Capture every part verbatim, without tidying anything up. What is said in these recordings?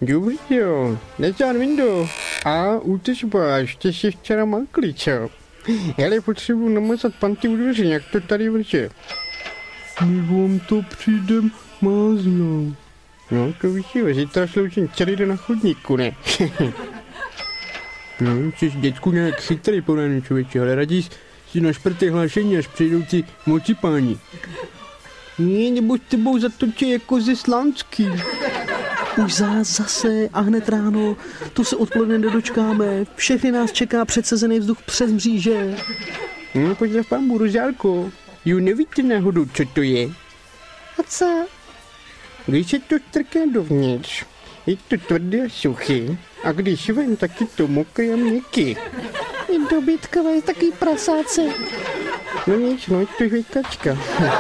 Dobrý jo, Nezán Vindo. A útržba, ještě si včera makli, co? Hele, potřebuji namazat panty u dveře, jak to tady vrže. My vám to přijdem máznou. No, to víš jo, zítra sloužím celý den na chodníku, ne? No, jsi děcku nějak chytrý podaný člověče, ale raději si na šprty hlášení, až přijdou ti moci páni. Ne, nebo s tebou zatočí jako ze Slánský. Už za, zase a hned ráno, tu se odpoledne nedočkáme, všechny nás čeká předsezený vzduch přes mříže. No, pojď pán Buružálko, jo, nevíte náhodou, co to je? A co? Když se to strká dovnitř, je to tvrdé a suchý, a když ven, tak je to mokrý a měkký. Je dobytkové, je takový prasáce. No nic, no, je to žvejkačka.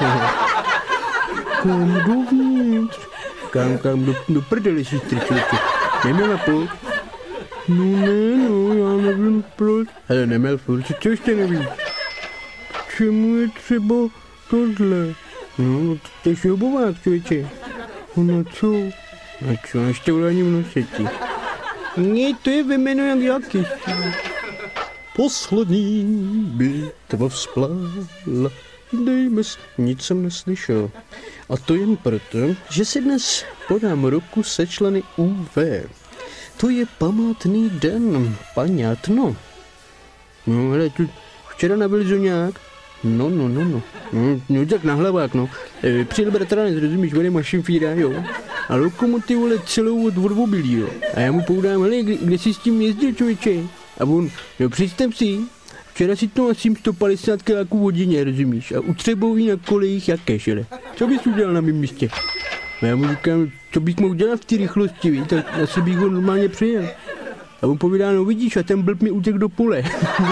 Kam dovnitř? Kam, kam, do, do prdele, sestry, člověče. Neměla půl? No ne, no, já nevím proč. Ale neměl furt, co ještě nevíš? K čemu je třeba tohle? No, to je šroubovák, člověče. No co? A co, ještě volání v noseti? Ne, to je vymeno jak jaký. Poslední bitva vzplála. Dejme s, nic jsem neslyšel. A to jen proto, že si dnes podám ruku se členy U V. To je památný den, paňátno. No, hele, tu včera nabil zoňák. No, no, no, no. No, no tak na hlavák, no. E, přijel bratranec, rozumíš, vede mašin fíra, jo. A lokomotivu let celou od odvobilí, jo. A já mu poudám, hele, kde, kde jsi s tím jezdil, člověče? A on, no představ si, včera si to asi sto padesát kiláků v hodině, rozumíš? A utřeboují na kolejích jakéž, hele. Co bys udělal na mém místě? A já mu říkám, co bych mohl dělat v té rychlosti, víš? Tak asi bych ho normálně přejel. A on povídá, no vidíš, a ten blb mi utek do pole.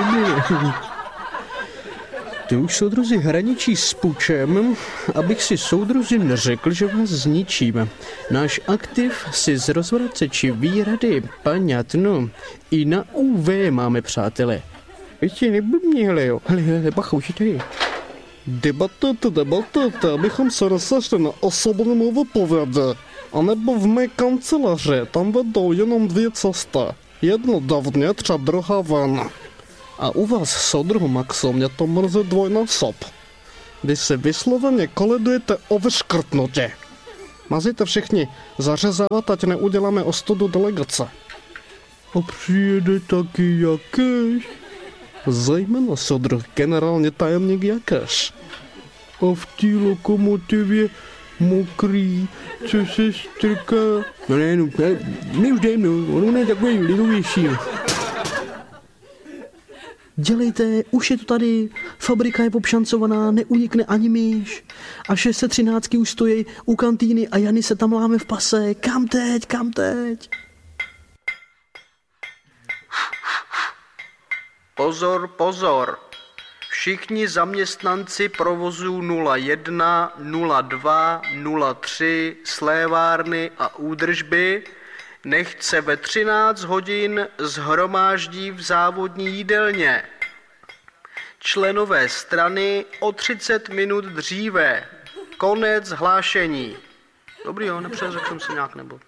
To už soudruzi hraničí s pučem, abych si soudruzi neřekl, že vás zničím. Náš aktiv si z rozvraceči výrady, paňatno, i na U V máme, přátelé. Ještě neblbni, hele jo, hele, hele, bacha, už je tady. Debatujte, debatujte, abychom se rozešli na osobní vypovědi. A nebo v mé kanceláři, tam vedou jenom dvě cesty. Jedna dovnitř a druhá ven. A u vás, soudruhu Maxo, mě to mrzí dvojnásob. Vy se vysloveně koledujete o vyškrtnutí. Mazíte všichni zařezávat, ať neuděláme ostudu delegace. A přijede taky Jakeš? Zejména soudruh generální tajemník Jakeš. A v té lokomotivě mokrý, co se strká. No ne, no, ne, my už jdem, no, ono je takový lidovější. Dělejte, už je to tady, fabrika je obšancovaná, neunikne ani myš. A šest set třináct už stojí u kantýny a Jany se tam láme v pase. Kam teď, kam teď? Pozor, pozor. Všichni zaměstnanci provozů nula jedna, nula dva, nula tři, slévárny a údržby nechť se ve třináct hodin shromáždí v závodní jídelně. Členové strany o třicet minut dříve. Konec hlášení. Dobrý jo, nepřeřekl jsem si nějak nebo.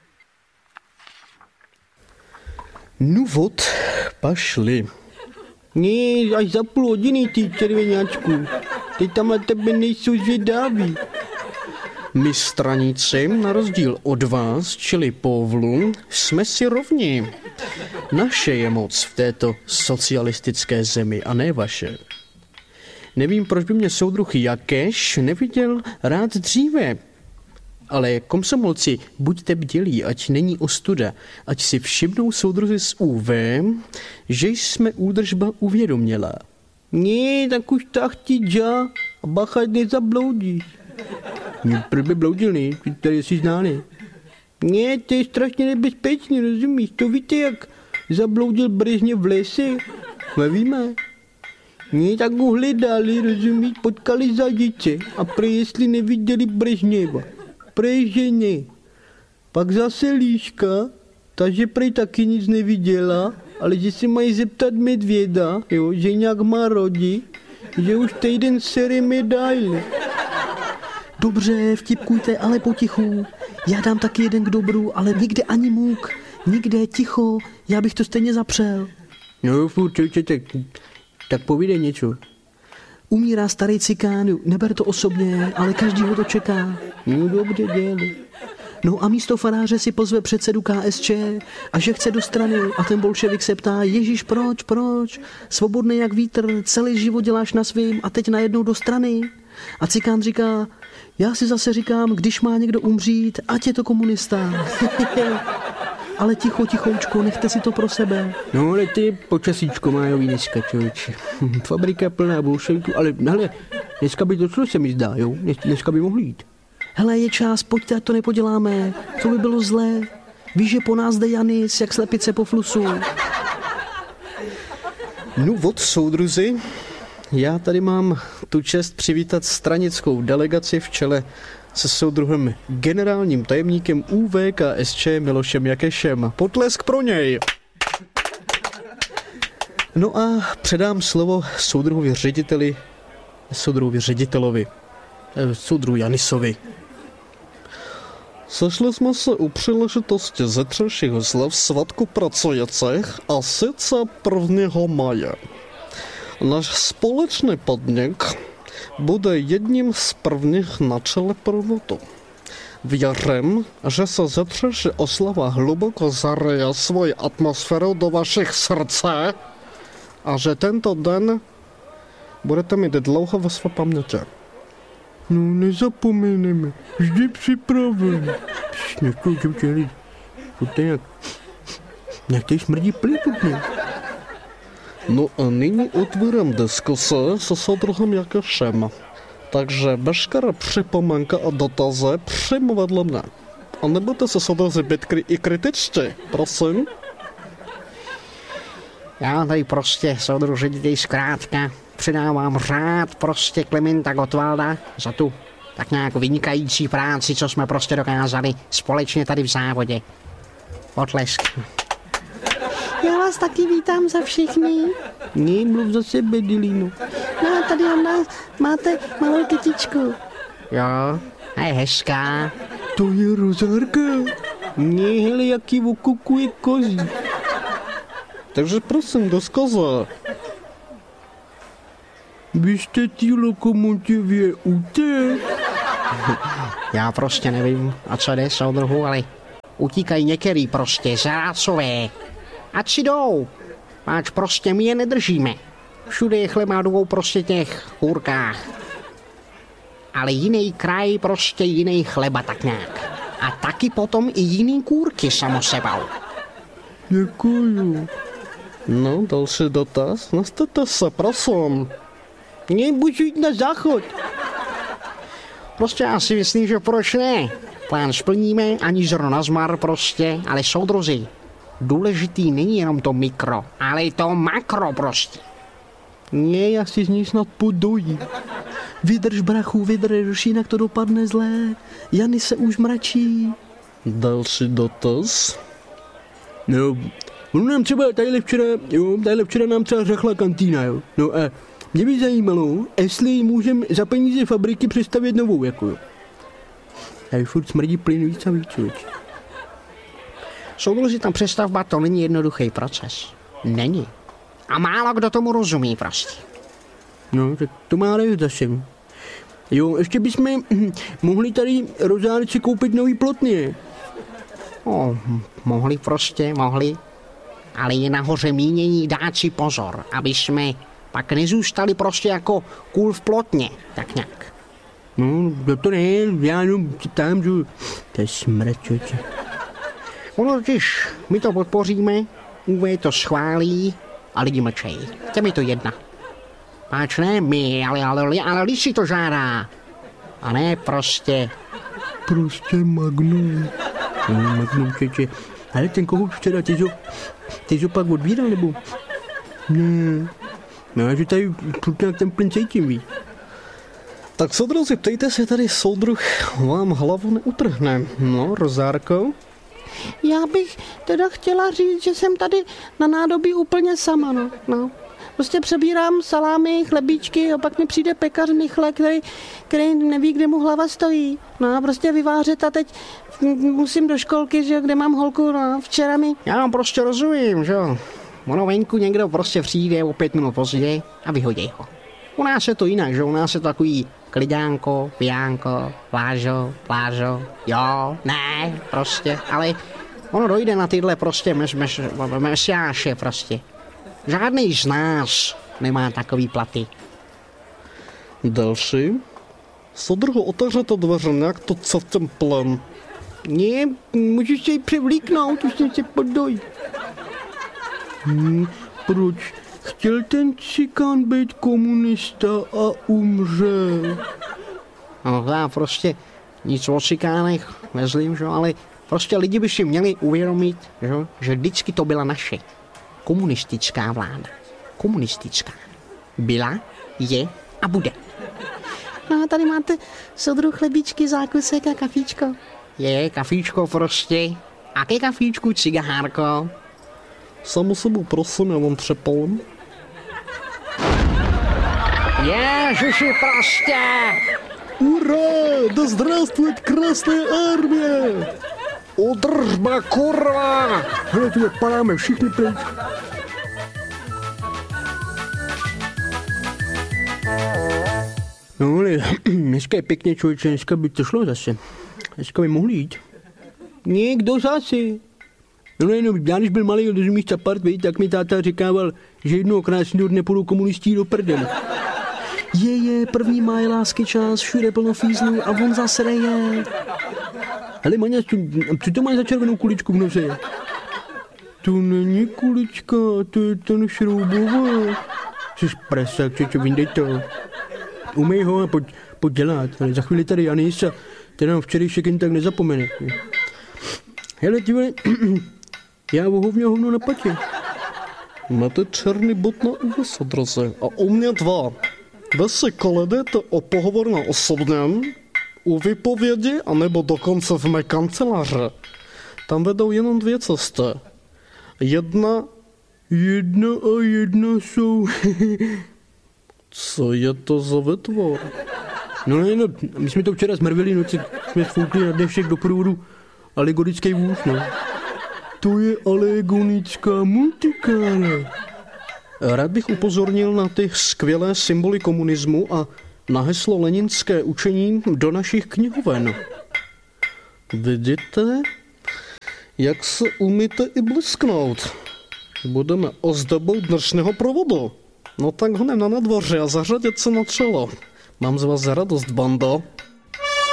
No vod, pašli. Ne, až za půl hodiny, ty červeňáčku. Ty tam na tebe nejsou zvědaví. My straníci, na rozdíl od vás, čili povlu, jsme si rovni. Naše je moc v této socialistické zemi a ne vaše. Nevím, proč by mě soudruh Jakeš neviděl rád dříve. Ale komsomolci, buďte bdělí, ať není ostuda, ať si všimnou soudruzi z U V, že jsme údržba uvědoměla. Ne, tak už tak ti dža, a bacha, nezabloudíš. Proč by bloudil, ne? Tady jsi ználi. Ne, to je strašně nebezpečný, rozumíš? To víte, jak zabloudil Brežněv v lese? Nevíme. Ne, tak ho hledali, rozumíš? Potkali zažice a prej, jestli neviděli Brežněva. Prej, že ne. Pak zase Líška, takže prej taky nic neviděla, ale že se mají zeptat medvěda, jo, že nějak má rodi, že už týden sere medaily. Dobře, vtipkujte, ale potichu. Já dám taky jeden k dobru, ale nikde ani muk. Nikde, ticho, já bych to stejně zapřel. No, furt, tak, tak povídej něco. Umírá starý cikán, neber to osobně, ale každýho to čeká. No dobře, dělej. No a místo faráře si pozve předsedu K S Č a že chce do strany a ten bolševik se ptá, Ježíš, proč, proč? Svobodný jak vítr, celý život děláš na svým a teď najednou do strany. A cikán říká, já si zase říkám, když má někdo umřít, ať je to komunista. Ale ticho, tichoučko, nechte si to pro sebe. No ale ty počasíčko májový dneska, člověče. Fabrika plná bolševiků, ale hele, dneska by to šlo, se mi zdá, jo? Dneska by mohli jít. Hele, je čas, pojďte, ať to nepoděláme. To by bylo zlé. Víš, že po nás jde Janis, jak slepice po flusu. No od soudruzi, já tady mám tu čest přivítat stranickou delegaci v čele se soudruhem generálním tajemníkem U V K S Č Milošem Jakešem. Potlesk pro něj! No a předám slovo soudruhovi řediteli, soudruhovi ředitelovi, soudruhu Janisovi. Sešli jsme se u příležitosti zítřejšího slav svatku pracujících a sice prvního máje. Náš společný podnik bude jedním z prvních na čele průvodu. Věřím, že se zítřejší oslava hluboko zaryje svoji atmosféru do vašich srdce a že tento den budete mít dlouho ve své paměti. No, nezapomínejme, vždy připraven. Někoho děvčeli, to je jak, jak tady smrdí plítutně. No a nyní otvírám diskuse se soudruhem Jakešem. Takže veškeré připomínky a dotazy přímo vedle mne. A nebudete se soudruzi být kri- i kritičtí, prosím. Já tady prostě, soudruh ředitel, zkrátka předávám řád prostě Klementa Gottwalda za tu tak nějak vynikající práci, co jsme prostě dokázali společně tady v závodě. Potlesk. Já vás taky vítám za všechny. Ne, mluv za sebe, Dilino. No a tady od nás máte malou kytičku. Jo, a je hezká. To je rozárka. Ne, hele, jaký okukuje kozí. Takže prosím, do zkaze. Vy jste tí lokomotivě utek? Já prostě nevím, o co jde, soudruhu, ale utíkají některý prostě zrácové. Ať si jdou, páč prostě my je nedržíme. Všude je chleba dvou prostě těch kůrkách. Ale jiný kraj, prostě jiný chleba tak nějak. A taky potom i jiný kůrky samo sebou. Děkuju. No, další dotaz. Nastavte se, prosím. Nemůžu jít na záchod. Prostě já si myslím, že proč ne? Plán splníme, ani zrno na zmar prostě, ale soudruzi, důležitý není jenom to mikro, ale i to makro prostě. Ne, já si z něj snad podojím. Vydrž, brachu, vydrž, jinak to dopadne zlé. Jany se už mračí. Další dotaz. No, ono nám třeba tadyhle včera, jo, tadyhle včera nám třeba řekla kantýna, jo. No a mě by zajímalo, jestli můžeme za peníze fabriky přestavět novou, jako jo. A furt smrdí plyn víc a víc, člověč. Soudruzi, tam přestavba to není jednoduchý proces. Není. A málo kdo tomu rozumí prostě. No, tak to má radost zase. Jo, ještě bychom hm, mohli tady rozárci koupit nový plotně. Oh, mohli prostě, mohli. Ale je nahoře mínění dát si pozor, aby jsme pak nezůstali prostě jako kůl v plotně, tak nějak. No, to ne, já jenom tam, že to je smrt, člověče. Ono totiž, my to podpoříme, U V to schválí a lidi mlčejí. Těm je to jedna. Páč ne my, ale, ale, ale, ale lidi si to žádá. A ne prostě. Prostě Magnum. No, Magnum, člověče. Ale ten kohout včera, ty jsi, ty jsi pak odbíral, nebo? Ne. No, já že tady nějak ten plyn cítím, víš. Tak soudruzi, ptejte se, tady soudruh vám hlavu neutrhne. No, rozárko? Já bych teda chtěla říct, že jsem tady na nádobí úplně sama, no. no. Prostě přebírám salámy, chlebíčky a pak mi přijde pekař Michle, který, který neví, kde mu hlava stojí. No a prostě vyvářet a teď musím do školky, že kde mám holku, no včera mi... Já vám prostě rozumím, že jo. Ono venku někdo prostě přijde o pět minut později a vyhodí ho. U nás je to jinak, že u nás je to takový klidánko, pijánko, plážo, plážo, jo, ne, prostě, ale ono dojde na tyhle prostě mes, mes, mesiáše prostě. Žádný z nás nemá takový platy. Další. Soudruhu, otevřete dveře, nějak to cestem plem. Ne, můžeš se jí převlíknout, už jsem se podoj. Hmm, proč? Chtěl ten cikán být komunista a umřel. No já prostě nic o cikánech nezlím, že? Ale prostě lidi by si měli uvědomit, že, že vždycky to byla naše komunistická vláda. Komunistická. Byla, je a bude. No a tady máte soudruh chlebíčky, zákusek a kafíčko. Je, kafíčko prostě. A ke kafíčku cigárko. Samo sebou prosím, já vám přepalím. Ježiši prostě! Ura, da zdravствует krásné armie! Udržba, kurva! Hele, tu padáme všichni pryč. No ale dneska je pěkně, člověče, dneska by to šlo zase. Dneska by mohli jít. Někdo zase. No ne, no, já když byl malý, když místa part, tak mi táta říkával, že jednoho krásného dne půjdou komunistí do prdele. Je, je, první máj lásky čas, všude plno fízlů a on zase reje. Hele, Maňa, co to máš za červenou kuličku v nose? To není kulička, to je ten šroubovák. Jsi prasák, čeče, vyndej to. Umej ho a pojď, pojď dělat, ale za chvíli tady Janis a ten nám včerejšek jen tak nezapomene. Hele, ty vole, já vohovně hovno na patě. Máte černý bod na úvesa, draze, a u mě dva. Vy si kladete o pohovor na osobním, u vypovědi, anebo dokonce v mé kanceláře. Tam vedou jenom dvě cesty. Jedna, jedna a jedna jsou... Co je to za vytvor? No ne, no, my jsme to včera zmrvili, no, jsme sfoukli na dnešek do průvodu alegorický vůz, no. To je alegonická multikára. Rád bych upozornil na ty skvělé symboly komunismu a na heslo leninské učení do našich knihoven. Vidíte, jak se umíte i blesknout. Budeme ozdobou dnešního provodu. No tak honem na nadvoře a zařadit se na čelo. Mám z vás radost, bando.